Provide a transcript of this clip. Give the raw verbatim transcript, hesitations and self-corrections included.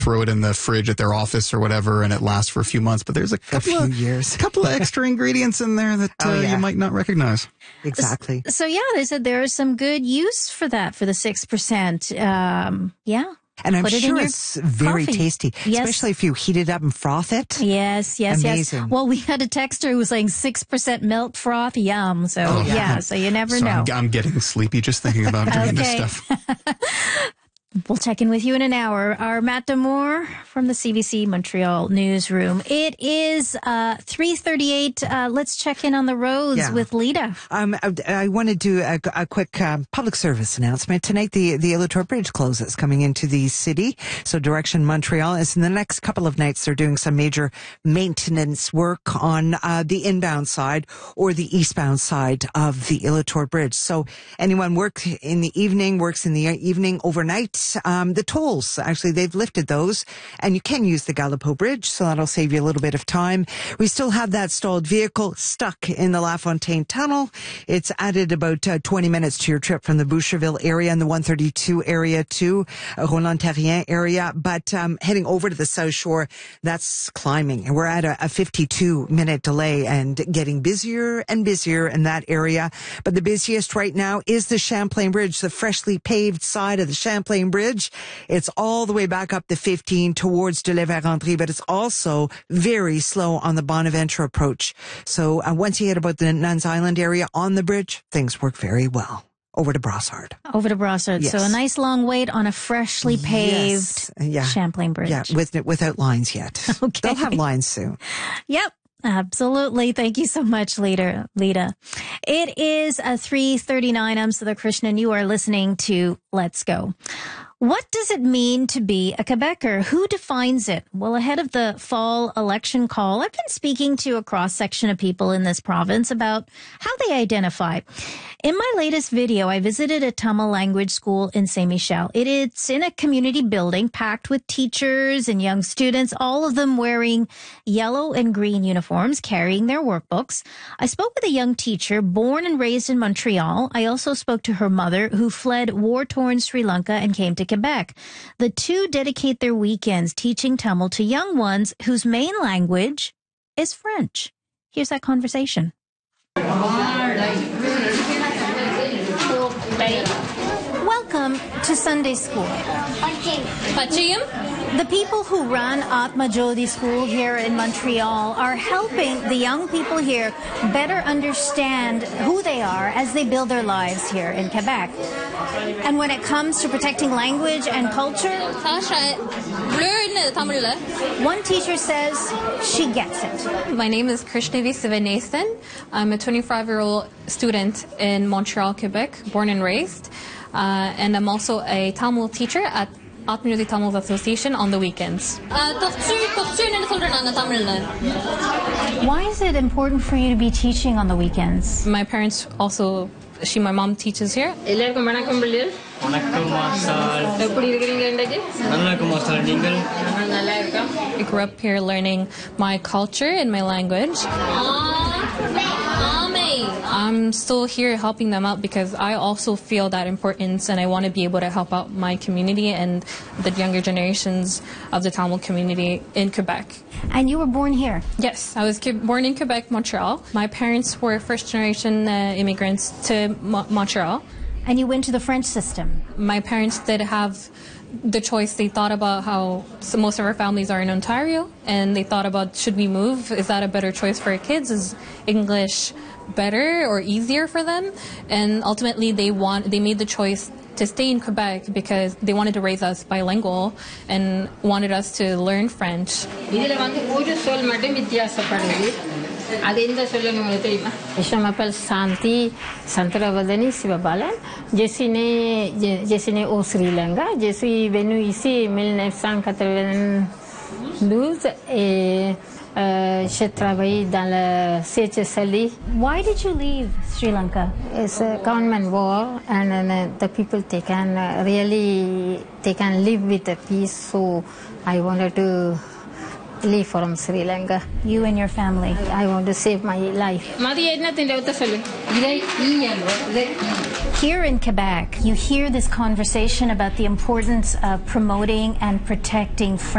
throw it in the fridge at their office or whatever, and it lasts for a few months. But there's a couple a few of years, couple of extra ingredients in there that oh, uh, yeah. you might not recognize. Exactly. So yeah, they said there is some good use for that for the six percent. Um, yeah. And I'm Put it sure in it's very coffee. tasty, Yes. especially if you heat it up and froth it. Yes, yes, Amazing. yes. Well, we had a texter who was saying six percent milk froth, yum. So, Oh, yeah. yeah. so you never So know. I'm, I'm getting sleepy just thinking about doing Okay. this stuff. We'll check in with you in an hour. Our Matt Damore from the C B C Montreal newsroom. It is uh, three thirty-eight. Uh, let's check in on the roads Yeah. with Lita. Um, I, I want to do a, a quick um, public service announcement. Tonight, the, the Illitor Bridge closes coming into the city. So Direction Montreal is in the next couple of nights. They're doing some major maintenance work on uh, the inbound side or the eastbound side of the Illitor Bridge. So anyone works in the evening, works in the evening overnight. Um, the tolls, actually, they've lifted those, and you can use the Gallipo Bridge, so that'll save you a little bit of time. We still have that stalled vehicle stuck in the LaFontaine Tunnel. It's added about uh, twenty minutes to your trip from the Boucherville area and the one thirty-two area to uh, Roland-Terrien area, but um, heading over to the South Shore, that's climbing, and we're at a, a fifty-two minute delay and getting busier and busier in that area. But the busiest right now is the Champlain Bridge, the freshly paved side of the Champlain Bridge. It's all the way back up the fifteen towards de la Vérendrye, but it's also very slow on the Bonaventure approach. So uh, once you get about the Nuns Island area on the bridge, things work very well. Over to Brossard. Over to Brossard. Yes. So a nice long wait on a freshly paved Yes. Yeah. Champlain Bridge. Yeah, with, without lines yet. Okay. They'll have lines soon. Yep. Absolutely. Thank you so much, Lita. Lita. It is a three thirty-nine. I'm Sudha Krishnan. You are listening to Let's Go. What does it mean to be a Quebecer? Who defines it? Well, ahead of the fall election call, I've been speaking to a cross-section of people in this province about how they identify. In my latest video, I visited a Tamil language school in Saint Michel. It is in a community building packed with teachers and young students, all of them wearing yellow and green uniforms, carrying their workbooks. I spoke with a young teacher born and raised in Montreal. I also spoke to her mother, who fled war-torn Sri Lanka and came to Quebec. The two dedicate their weekends teaching Tamil to young ones whose main language is French. Here's that conversation. Welcome to Sunday school. The people who run Atma Jyoti School here in Montreal are helping the young people here better understand who they are as they build their lives here in Quebec. And when it comes to protecting language and culture, one teacher says she gets it. My name is Krishnavi Sivanathan. I'm a twenty-five-year-old student in Montreal, Quebec, born and raised. Uh, and I'm also a Tamil teacher at Atma Jyoti Tamil Association on the weekends. Why is it important for you to be teaching on the weekends? My parents also, she, my mom teaches here. எல்லாருக்கும் வணக்கம் பிள்ளைகள் வணக்கம் master எப்படி இருக்கீங்க இன்றைக்கு நல்லா இருக்கும் master நீங்கள் நல்லா இருக்கோம் I grew up here learning my culture and my language. I'm still here helping them out because I also feel that importance and I want to be able to help out my community and the younger generations of the Tamil community in Quebec. And you were born here? Yes, I was born in Quebec, Montreal. My parents were first generation uh, immigrants to Mo- Montreal. And you went to the French system? My parents did have the choice. They thought about how so most of our families are in Ontario, and they thought about, should we move? Is that a better choice for our kids? Is English better or easier for them? And ultimately, they want they made the choice to stay in Quebec because they wanted to raise us bilingual and wanted us to learn French. இதுல வந்து ஒரு சொல் மட்டும் வித்தியாசப்படுது அது எந்த சொல்லுன்னு உங்களுக்கு தெரியுமா Je m'appelle Santi Santravadani Sivabalan. Je suis née je, je suis née au Sri Lanka. Je suis venue ici en dix-neuf cent quatre-vingt-douze et euh, j'ai travaillé dans le C H S L I. Why did you leave Sri Lanka? It's a government war and uh, the people they can uh, really they can live with the peace, so I wanted to leave from Sri Lanka. You and your family? I want to save my life. Here in Quebec, you hear this conversation about the importance of promoting and protecting French